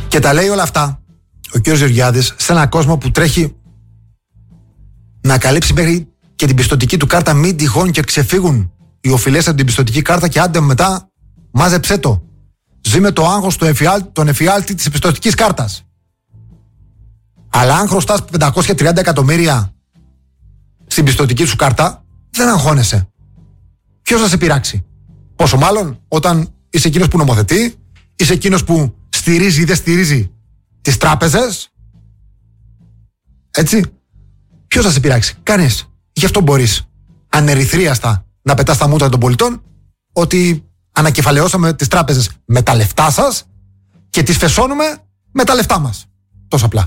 Και τα λέει όλα αυτά ο κ. Γεωργιάδης σε έναν κόσμο που τρέχει να καλύψει μέχρι και την πιστωτική του κάρτα, μην τυχόν και ξεφύγουν οι οφειλές από την πιστωτική κάρτα και άντε μετά μάζεψέ το. Ζει με το άγχος τον εφιάλτη της πιστωτικής κάρτας. Αλλά αν χρωστάς 530 εκατομμύρια στην πιστωτική σου κάρτα, δεν αγχώνεσαι. Ποιος θα σε πειράξει? Πόσο μάλλον όταν είσαι εκείνος που νομοθετεί, είσαι εκείνος που στηρίζει ή δεν στηρίζει τις τράπεζες. Έτσι. Ποιος θα σε πειράξει? Κανείς. Γι' αυτό μπορείς ανερυθρίαστα να πετάς τα μούτρα των πολιτών ότι ανακεφαλαιώσαμε τις τράπεζες με τα λεφτά σας και τις φεσώνουμε με τα λεφτά μας. Τόσο απλά.